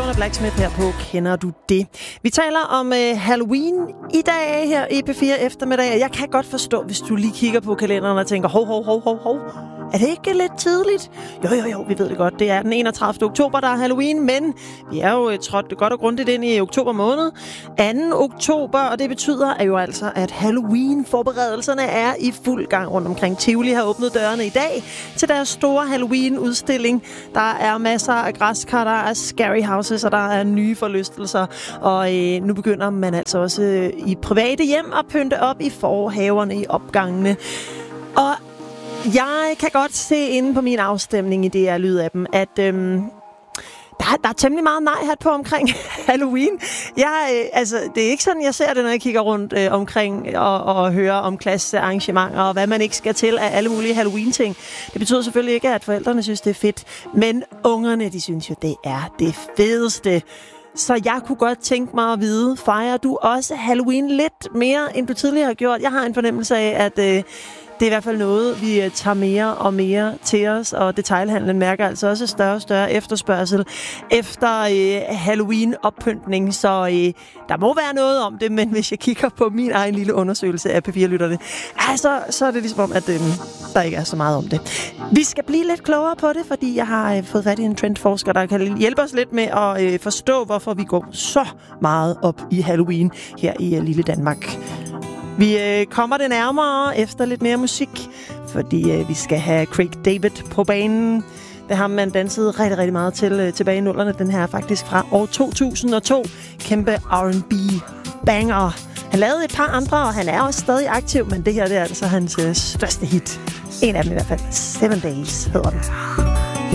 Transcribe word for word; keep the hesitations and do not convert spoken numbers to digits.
Fiona Blacksmith her på Kender du det? Vi taler om øh, Halloween i dag her i P fire eftermiddag. Jeg kan godt forstå, hvis du lige kigger på kalenderen og tænker, hov, hov, hov, hov, hov. Er det ikke lidt tidligt? Jo, jo, jo, vi ved det godt. Det er den enogtredivte oktober, der er Halloween, men vi er jo trådt godt og grundigt ind i oktober måned. anden oktober, og det betyder at jo altså, at Halloween-forberedelserne er i fuld gang rundt omkring. Tivoli har åbnet dørene i dag til deres store Halloween-udstilling. Der er masser af græskar, der er scary houses, og der er nye forlystelser. Og øh, nu begynder man altså også øh, i private hjem at pynte op i forhaverne, i opgangene. Og jeg kan godt se inde på min afstemning i det her lyd af dem, at øhm, der, der er temmelig meget nej-hat på omkring Halloween. Jeg, øh, altså, det er ikke sådan, jeg ser det, når jeg kigger rundt øh, omkring og, og hører om klassearrangementer og hvad man ikke skal til af alle mulige Halloween-ting. Det betyder selvfølgelig ikke, at forældrene synes, det er fedt, men ungerne, de synes jo, det er det fedeste. Så jeg kunne godt tænke mig at vide, fejrer du også Halloween lidt mere, end du tidligere har gjort? Jeg har en fornemmelse af, at øh, det er i hvert fald noget, vi tager mere og mere til os, og detailhandlen mærker altså også større og større efterspørgsel efter øh, Halloween-oppyntning, så øh, der må være noget om det, men hvis jeg kigger på min egen lille undersøgelse af P fire-lytterne, så, så er det ligesom om, at øh, der ikke er så meget om det. Vi skal blive lidt klogere på det, fordi jeg har øh, fået fat i en trendforsker, der kan hjælpe os lidt med at øh, forstå, hvorfor vi går så meget op i Halloween her i øh, lille Danmark. Vi øh, kommer det nærmere efter lidt mere musik, fordi øh, vi skal have Craig David på banen. Det har man danset rigtig, rigtig meget til øh, tilbage i nullerne. Den her er faktisk fra år to tusind og to. Kæmpe R and B banger. Han lavede et par andre, og han er også stadig aktiv, men det her det er altså hans øh, største hit. En af dem i hvert fald. Seven Days hedder den.